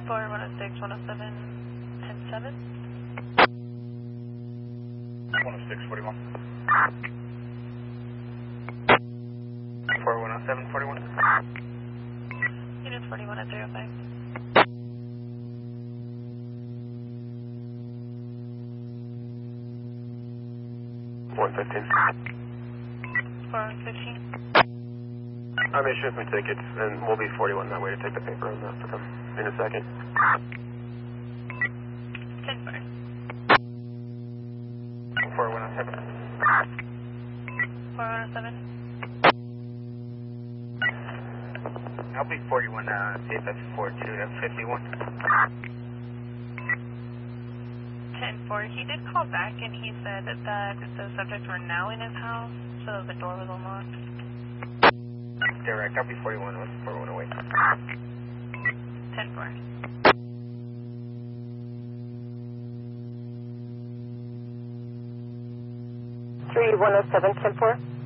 4106, 107, 107. 106, 41. 4107, 41. Unit 41 at 305. One 15. 4115. I'm issuing some tickets, and we'll be 41 that way to take the paper on that for them in a second. 10-4. 4107. 4107. I'll be 41, CFS 42 to 51. 10-4. He did call back and he said that the subjects were now in his house, so the door was unlocked. Direct, I'll be 41, 4108. 10-4. 3107, 10-4.